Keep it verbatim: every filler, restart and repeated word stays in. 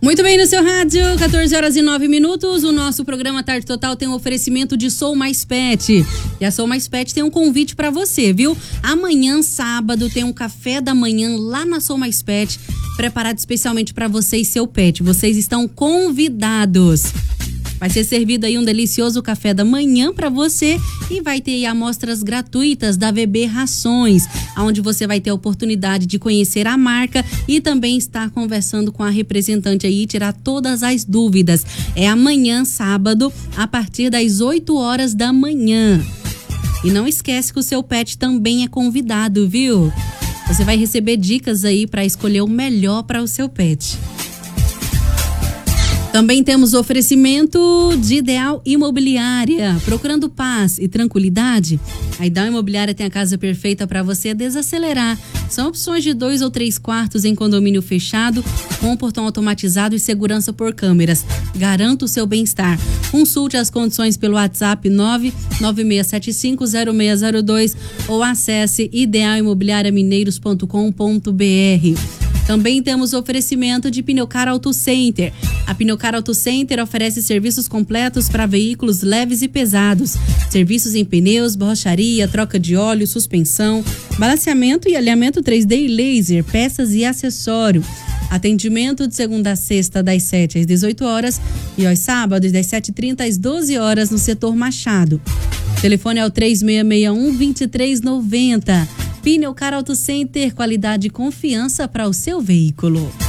Muito bem, no seu rádio, quatorze horas e nove minutos, o nosso programa Tarde Total tem um oferecimento de Sou Mais Pet. E a Sou Mais Pet tem um convite pra você, viu? Amanhã, sábado, tem um café da manhã lá na Sou Mais Pet, preparado especialmente pra você e seu pet. Vocês estão convidados. Vai ser servido aí um delicioso café da manhã para você e vai ter aí amostras gratuitas da V B Rações, onde você vai ter a oportunidade de conhecer a marca e também estar conversando com a representante aí e tirar todas as dúvidas. É amanhã, sábado, a partir das oito horas da manhã. E não esquece que o seu pet também é convidado, viu? Você vai receber dicas aí para escolher o melhor para o seu pet. Também temos o oferecimento de Ideal Imobiliária. Procurando paz e tranquilidade? A Ideal Imobiliária tem a casa perfeita para você desacelerar. São opções de dois ou três quartos em condomínio fechado, com portão automatizado e segurança por câmeras. Garanta o seu bem-estar. Consulte as condições pelo WhatsApp nove nove seis sete cinco zero seis zero dois ou acesse ideal imobiliária mineiros ponto com ponto br. Também temos oferecimento de Pneucar Auto Center. A Pneucar Auto Center oferece serviços completos para veículos leves e pesados. Serviços em pneus, borracharia, troca de óleo, suspensão, balanceamento e alinhamento três D e laser, peças e acessório. Atendimento de segunda a sexta, das sete às dezoito horas e aos sábados, das sete e trinta às doze horas, no setor Machado. O telefone é o três seis seis um, dois três nove zero. Pneucar Auto Center, qualidade e confiança para o seu veículo.